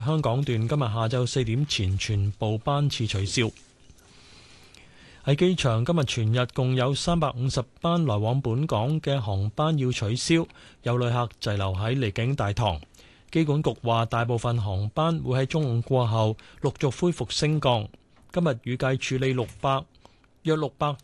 香港段今日下晝4點前全部班次取消。喺機場今日全日共有350班來往本港嘅航班要取消，有旅客滯留喺離境大堂。機管局話大部分航班會喺中午過後陸續恢復升降。今日預計處理約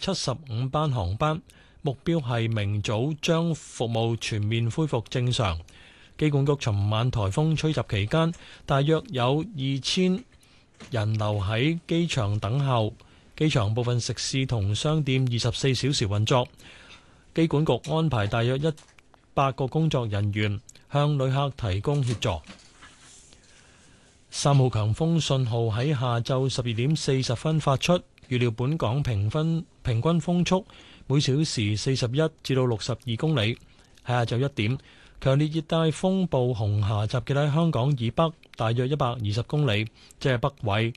675班航班，目標係明早將服務全面恢復正常。機管局尋晚颱風吹襲期間，大約有2000人留喺機場等候。機場部分食肆同商店24小時運作。機管局安排大約100個工作人員向旅客提供協助。3號強風信號喺下晝12點40分發出，預料本港平均風速每小時41至到62公里。喺下晝1點，強烈熱帶風暴紅霞集結喺香港以北大約120公里，即係北緯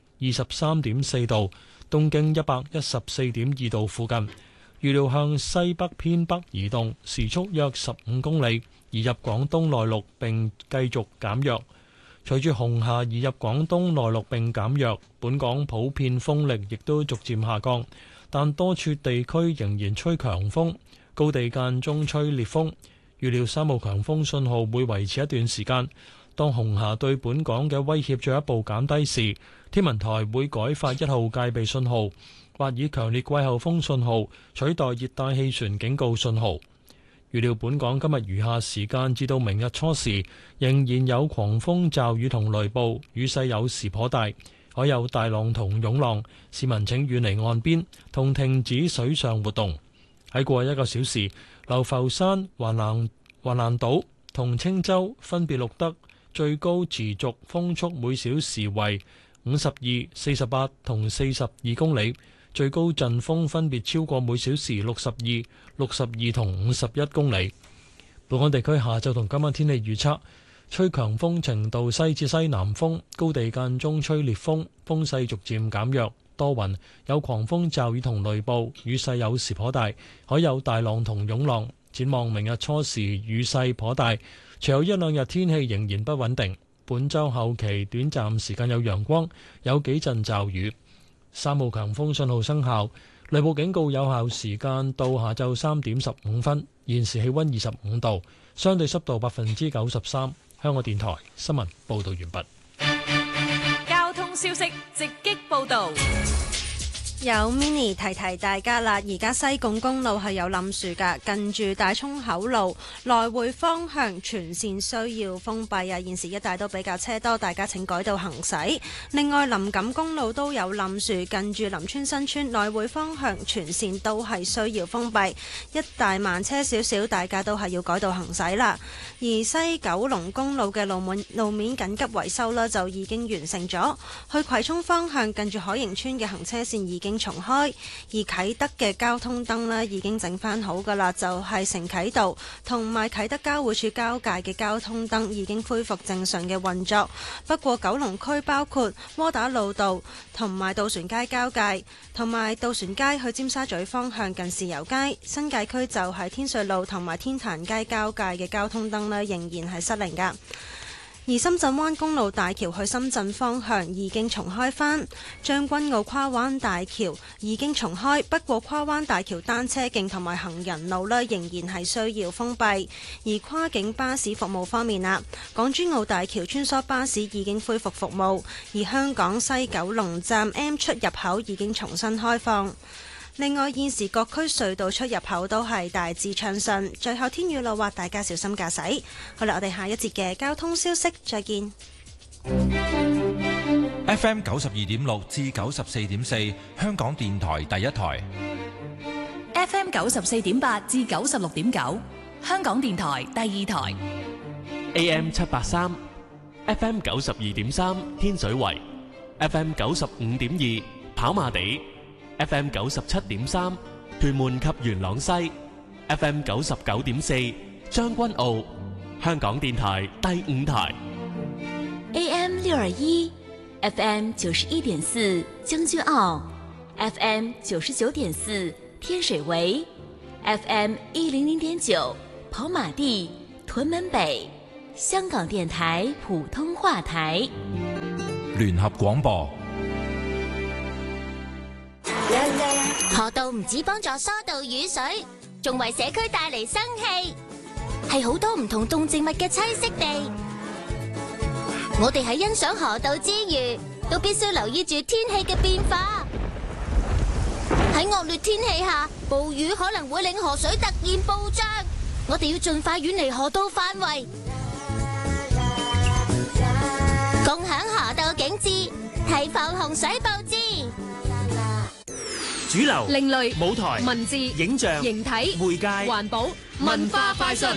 23.4度。東經114.2度附近，預料向西北偏北移動，時速約15公里，移入廣東內陸並繼續減弱。隨住紅霞移入廣東內陸並減弱，本港普遍風力亦都逐漸下降，但多處地區仍然吹強風，高地間中吹烈風。預料3號強風信號會維持一段時間。當紅霞對本港嘅威脅進一步減低時，天文台會改發1號戒備信號，或以強烈季候風信號取代熱帶氣旋警告信號。預料本港今日餘下時間至到明日初時，仍然有狂風驟雨同雷暴，雨勢有時頗大，可有大浪同湧浪。市民請遠離岸邊同停止水上活動。喺過去1個小時，流浮山、橫瀾島同青洲分別錄得最高持續風速每小時為52、48同42公里，最高陣風分別超過每小時62、62同51公里。本港地區下晝同今晚天氣預測，吹強風程度西至西南風，高地間中吹烈風，風勢逐漸減弱，多雲，有狂風驟雨同雷暴，雨勢有時頗大，可有大浪同湧浪。展望明日初時雨勢頗大，隨後1、2日天氣仍然不穩定。本週後期短暫時間有陽光，有幾陣驟雨。3號強風信號生效，雷暴警告有效時間到下晝3點15分。現時氣溫25度，相對濕度93%。香港電台新聞報道完畢。 交通消息直擊報道。 有 mini 提提大家啦，而家西貢公路係有冧樹㗎，近住大涌口路來回方向全線需要封閉啊！現時一帶都比較車多，大家請改道行駛。另外，林錦公路都有冧樹，近住林村新村來回方向全線都係需要封閉，一帶慢車少少，大家都係要改道行駛啦。而西九龍公路嘅路面緊急維修啦，就已經完成咗，去葵涌方向近住海盈村嘅行車線已經重開，而啟德嘅交通燈呢已經整翻好噶啦，就係承啟道同埋啟德交匯處交界嘅交通燈已經恢復正常嘅運作。不過九龍區包括窩打老道同埋渡船街交界，同埋渡船街去尖沙咀方向近豉油街，新界區就係天瑞路同埋天壇街交界嘅交通燈呢仍然係失靈噶。而深圳灣公路大橋去深圳方向已經重開返，將軍澳跨灣大橋已經重開，不過跨灣大橋單車徑同埋行人路呢仍然係需要封閉。而跨境巴士服務方面啊，港珠澳大橋穿梭巴士已經恢復服務，而香港西九龍站 M 出入口已經重新開放。另外，現時各區隧道出入口都係大致暢順。最後天雨路滑，大家小心駕駛。好啦，我哋下一節嘅交通消息再見。 FM 92.6至94.4，香港電台第一台。 FM 94.8至96.9，香港電台第二台。 AM 783 ，FM 92.3，天水圍 ，FM 95.2，跑馬地。FM 97.3，屯門及元朗西 ，FM 99.4，將軍澳，香港電台第五台 ，AM 621，FM 91.4，將軍澳 ，FM 99.4，天水圍 ，FM 100.9，跑馬地，屯門北，香港電台普通話台。 聯合廣播。 河道唔止幫助疏導雨水，仲為社區帶嚟生氣，係好多唔同動植物嘅棲息地。我哋喺欣賞河道之餘，都必須留意住天氣嘅變化。喺惡劣天氣下，暴雨可能會令河水突然暴漲，我哋要盡快遠離河道範圍，共享河道景致，提防洪水暴至。 主流、 另類舞台、 文字、 影像、 形體、 媒介、 環保、文化快訊。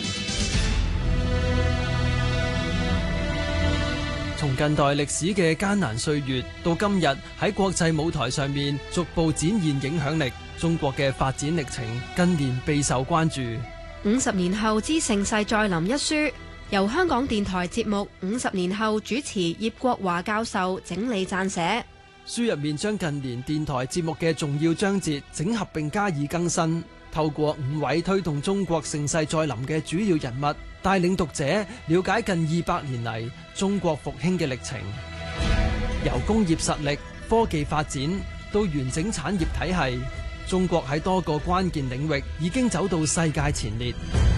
從近代歷史嘅艱難歲月到今日喺國際舞台上面逐步展現影響力，中國嘅發展歷程近年備受關注。 50年後之盛世再臨一書，由香港電台節目50年後主持葉國華教授整理撰寫。 書入面將近年電台節目嘅重要章節整合並加以更新，透過5位推動中國盛世再臨嘅主要人物，帶領讀者了解近200年嚟中國復興嘅歷程，由工業實力、科技發展到完整產業體系，中國喺多個關鍵領域已經走到世界前列。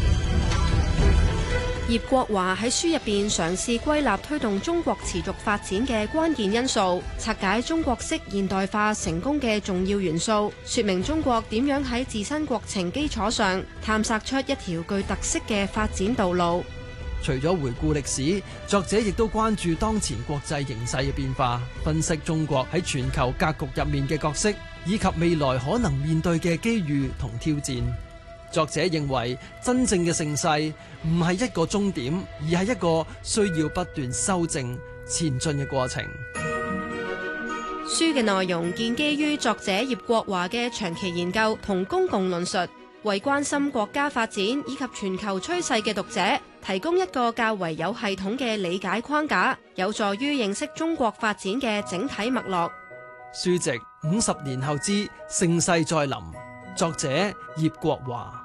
葉國華喺書入邊嘗試歸納推動中國持續發展嘅關鍵因素，拆解中國式現代化成功嘅重要元素，說明中國點樣喺自身國情基礎上探索出一條具特色嘅發展道路。 除咗回顧歷史，作者亦都關注當前國際形勢嘅變化，分析中國喺全球格局入面嘅角色，以及未來可能面對嘅機遇同挑戰。作者認為，真正嘅盛世唔係一個終點，而係一個需要不斷修正前進嘅過程。 書嘅內容建基於作者葉國華嘅長期研究同公共論述，為關心國家發展以及全球趨勢嘅讀者提供一個較為有系統嘅理解框架，有助於認識中國發展嘅整體脈絡。 書籍50年後之盛世再臨，作者葉國華。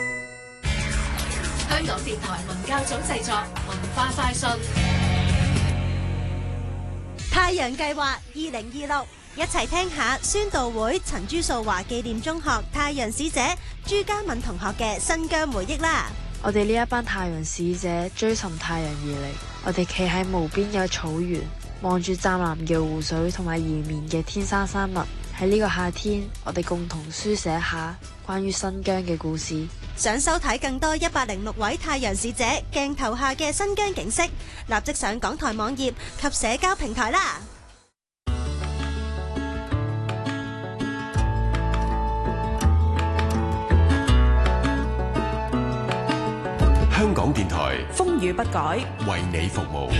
香港電台文教組製作，文化快訊。 太陽計劃2026，一齊聽下宣道會陳朱素華紀念中學太陽使者朱家敏同學嘅新疆回憶啦。 我哋呢一班太陽使者追尋太陽而嚟，我哋企喺無邊嘅草原，望住湛藍嘅湖水同埋延綿嘅天山山脈。喺呢個夏天，我哋共同書寫下關於新疆嘅故事。 想收睇更多106位太陽使者鏡頭下嘅新疆景色，立即上港台網頁及社交平台啦。 香港電台風雨不改， 為你服務。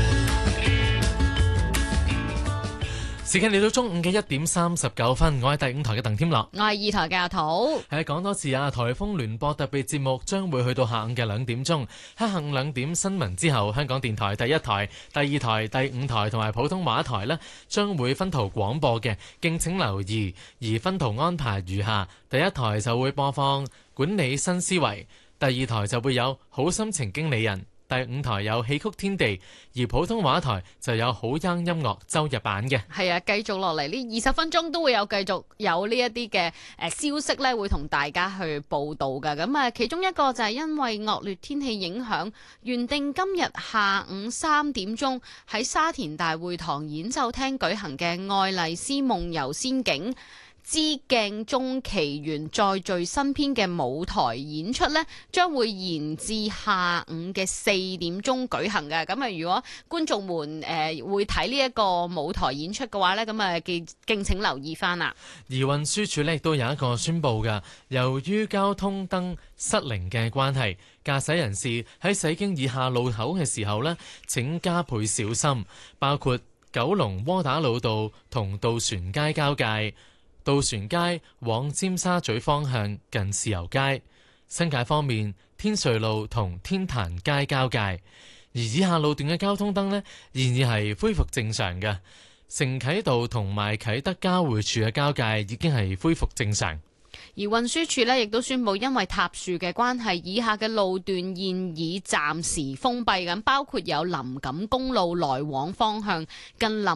時間嚟到中午嘅1點39分，我係第5台嘅鄧添樂， 我係2台嘅阿土。 講多次啊，颱風聯播特別節目將會去到下午嘅2點鐘，喺下午2點新聞之後，香港電台第1台、第2台、第5台同埋普通話台呢將會分途廣播嘅，敬請留意。而分途安排如下：第1台就會播放管理新思維，第2台就會有好心情經理人，第5台有戲曲天地，而普通話台就有好音音樂周日版嘅。 係啊，繼續落嚟呢20分鐘都會有繼續有呢一啲嘅消息咧，會同大家去報導㗎。咁啊，其中一個就係因為惡劣天氣影響，原定今日下午3點鐘喺沙田大會堂演奏廳舉行嘅《愛麗絲夢遊仙境之鏡中奇緣再聚新篇》嘅舞台演出呢，將會延至下午嘅4點鐘舉行嘅。咁啊，如果觀眾們會睇呢一個舞台演出嘅話呢，咁啊敬請留意翻啦。 而運輸署呢亦都有一個宣佈嘅，由於交通燈失靈嘅關係，駕駛人士喺駛經以下路口嘅時候呢，請加倍小心，包括九龍窩打老道同渡船街交界、渡船街往尖沙咀方向近豉油街。新界方面，天瑞路同天壇街交界。而以下路段嘅交通燈呢，現已係恢復正常嘅。承啟道同埋啟德交匯處嘅交界已經係恢復正常。 而運輸署呢亦都宣布，因為塌樹嘅關係，以下嘅路段現已暫時封閉，咁包括有林錦公路來往方向近林